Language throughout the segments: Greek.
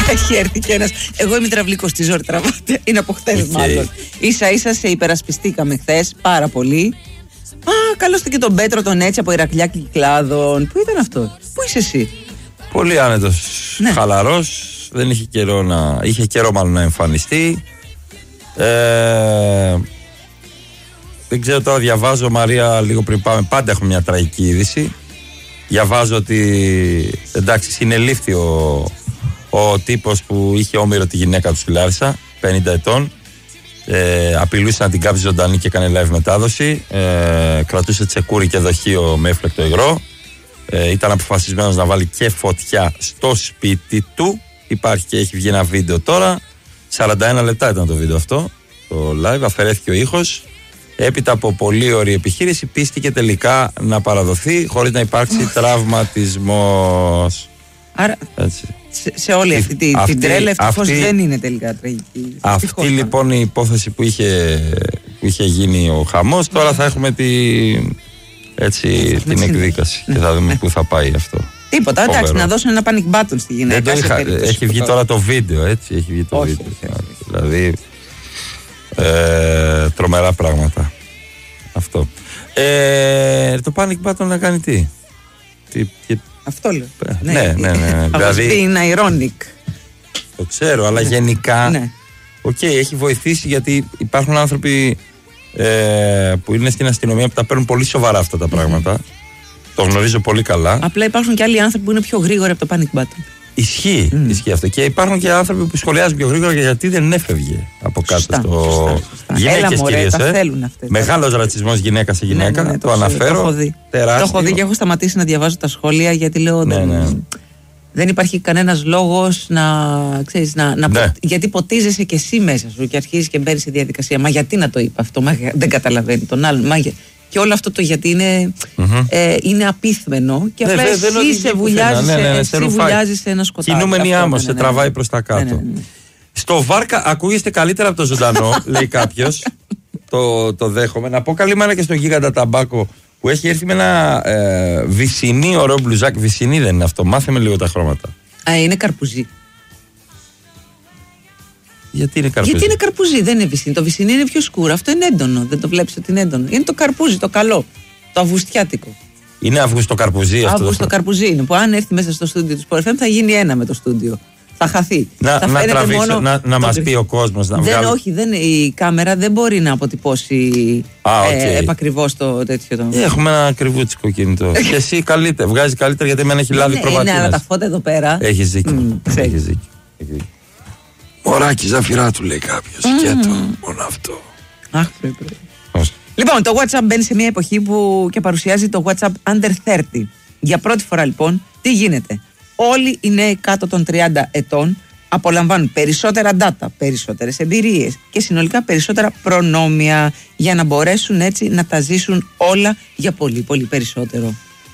Έχει έρθει και ένας. Εγώ είμαι τραυλικός, τη ζόρι τραβάτε. Είναι από χθες μάλλον. Ίσα-ίσα σε υπερασπιστήκαμε χθες πάρα πολύ. Καλώστε και τον Πέτρο τον έτσι από Ηρακλιά και Κυκλάδων. Πού ήταν αυτό, πού είσαι εσύ? Πολύ άνετος, χαλαρός. Δεν είχε καιρό είχε καιρό μάλλον να εμφανιστεί. Δεν ξέρω τώρα, διαβάζω Μαρία λίγο πριν πάμε. Πάντα έχουμε μια τραγική είδηση. Διαβάζω ότι εντάξει, συνελήφθη ο τύπος που είχε όμηρο τη γυναίκα του στη Λάρισα, 50 ετών. Απειλούσε να την κάψει ζωντανή και έκανε live μετάδοση. Κρατούσε τσεκούρι και δοχείο με έφλεκτο υγρό. Ήταν αποφασισμένος να βάλει και φωτιά στο σπίτι του. Υπάρχει και έχει βγει ένα βίντεο τώρα. 41 λεπτά ήταν το βίντεο αυτό, το live. Αφαιρέθηκε ο ήχος. Έπειτα από πολύ ωραία επιχείρηση πίστηκε τελικά να παραδοθεί χωρίς να υπάρξει τραυματισμός. Άρα σε όλη αυτή την τρέλα ευτυχώς δεν είναι τελικά τραγική. Αυτή λοιπόν η υπόθεση που είχε γίνει ο χαμός. Τώρα θα έχουμε την εκδίκαση και θα δούμε πού θα πάει αυτό. Τίποτα, εντάξει, να δώσουν ένα panic button στη γυναίκα. Έχει βγει τώρα το βίντεο, έτσι. Έχει βγει το βίντεο. Δηλαδή τρομερά πράγματα. Αυτό. Το panic button να κάνει τι? Αυτό λέω. Ναι. Δηλαδή είναι ironic. Το ξέρω, αλλά γενικά έχει βοηθήσει, γιατί υπάρχουν άνθρωποι που είναι στην αστυνομία που τα παίρνουν πολύ σοβαρά αυτά τα πράγματα. Το γνωρίζω πολύ καλά. Απλά υπάρχουν και άλλοι άνθρωποι που είναι πιο γρήγοροι από το panic button. Ισχύει αυτό. Και υπάρχουν και άνθρωποι που σχολιάζουν πιο γρήγορα γιατί δεν έφευγε από κάτω στο. Γυναίκες κυρίως. Μεγάλος ρατσισμός γυναίκα σε γυναίκα. Το αναφέρω. Το έχω δει και έχω σταματήσει να διαβάζω τα σχόλια, γιατί λέω. Δεν υπάρχει κανένας λόγος γιατί ποτίζεσαι και εσύ μέσα σου και αρχίζεις και μπαίνεις σε διαδικασία. Μα γιατί να το είπα αυτό, δεν καταλαβαίνει τον άλλον. Και όλο αυτό το γιατί είναι απίθμενο και απλά εσύ σε βουλιάζεις σε ένα σκοτάδι. Κινούμενη άμμος, σε τραβάει προς τα κάτω. Στο Βάρκα ακούγεστε καλύτερα από το ζωντανό, λέει κάποιος. Το δέχομαι. Να πω καλή μάνα και στον Γίγαντα Ταμπάκο που έχει έρθει με ένα βυσσινή ωραίο μπλουζάκι. Βυσσινή δεν είναι αυτό, μάθε με λίγο τα χρώματα. Είναι καρπουζί. Γιατί είναι καρπουζί? Γιατί είναι καρπουζί, δεν είναι βυσσινή. Το βυσσινή είναι πιο σκούρο. Αυτό είναι έντονο. Δεν το βλέπεις ότι είναι έντονο. Είναι το καρπούζι, το καλό. Το αυγουστιάτικο. Είναι αυγουστοκαρπουζί αυτό? Αυγουστοκαρπουζί είναι. Που αν έρθει μέσα στο στούντιο του Sport FM θα γίνει ένα με το στούντιο. Θα χαθεί. Να μας πει ο κόσμος. Η κάμερα δεν μπορεί να αποτυπώσει επακριβώς το τέτοιο. Έχουμε ένα ακριβούτσικο κινητό. Και εσύ βγάζει καλύτερα, γιατί εμένα έχει λάβει προβατίνας. Ναι, αλλά τα φώτα εδώ πέρα. Έχεις δίκιο. Μωράκι Ζαφυρά του λέει κάποιος. Και μόνο αυτό. Αχ, λοιπόν, το WhatsApp μπαίνει σε μια εποχή που και παρουσιάζει το WhatsApp Under 30. Για πρώτη φορά λοιπόν, τι γίνεται? Όλοι οι νέοι κάτω των 30 ετών απολαμβάνουν περισσότερα data, περισσότερες εμπειρίες και συνολικά περισσότερα προνόμια για να μπορέσουν έτσι να τα ζήσουν όλα για πολύ πολύ περισσότερο.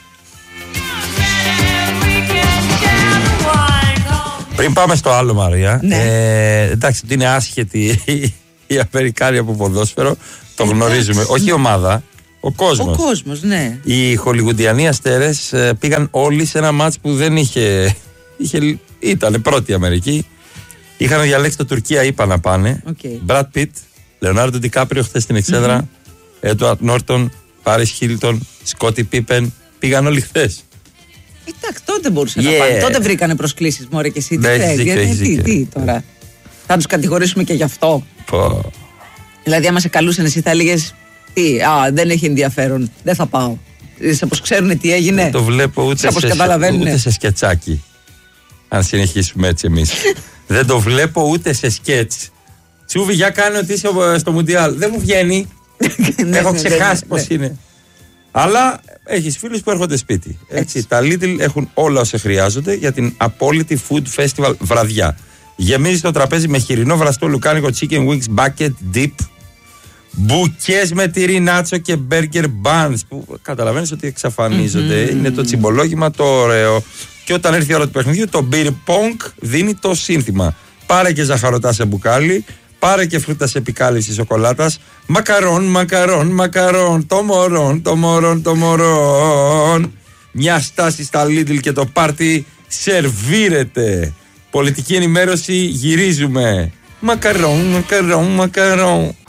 Πριν πάμε στο άλλο, Μαρία, εντάξει, ότι είναι άσχετη η Αμερικάνοι από ποδόσφαιρο, το γνωρίζουμε. Όχι η ομάδα, ο κόσμος. Ο κόσμος, ναι. Οι χολιγουντιανοί αστέρες πήγαν όλοι σε ένα μάτς που δεν ήταν πρώτη Αμερική. Είχαν διαλέξει το Τουρκία, είπα να πάνε. Μπραντ Πιτ, Λεωνάρντο Ντικάπριο χθες στην εξέδρα, Έντουαρτ Νόρτον, Πάρις Χίλτον, Σκότι Πίπεν. Πήγαν όλοι χθες. Εντάξει, τότε μπορούσαν να πάνε. Τότε βρήκανε προσκλήσεις, μωρέ, και εσύ τι τώρα. Θα τους κατηγορήσουμε και γι' αυτό. Δηλαδή, άμα σε καλούσαν, εσύ θα έλεγες δεν έχει ενδιαφέρον, δεν θα πάω. Όπως ξέρουν τι έγινε. Δεν το βλέπω ούτε σε σκετσάκι. Αν συνεχίσουμε έτσι εμείς. Δεν το βλέπω ούτε σε σκέτς. Τσούβι, για κάνε ότι είσαι στο Μουντιάλ. Δεν μου βγαίνει. Έχω ξεχάσει πώς είναι. Αλλά έχεις φίλους που έρχονται σπίτι. Έτσι. Τα Lidl έχουν όλα όσα χρειάζονται για την απόλυτη food festival βραδιά. Γεμίζει το τραπέζι με χοιρινό βραστό λουκάνικο chicken wings bucket dip, μπουκές με τυρί νάτσο και burger buns που καταλαβαίνεις ότι εξαφανίζονται. Είναι το τσιμπολόγημα το ωραίο. Και όταν έρθει η ώρα του παιχνιδιού, το beer pong δίνει το σύνθημα. Πάρε και ζαχαρωτά σε μπουκάλι, πάρε και φρούτα σε επικάλυψη σοκολάτας. Μακαρόν, μακαρόν, μακαρόν. Το μωρόν, το μωρόν, το μωρόν. Μια στάση στα Lidl και το πάρτι σερβίρεται. Πολιτική ενημέρωση, γυρίζουμε. Μακαρόν, μακαρόν, μακαρόν.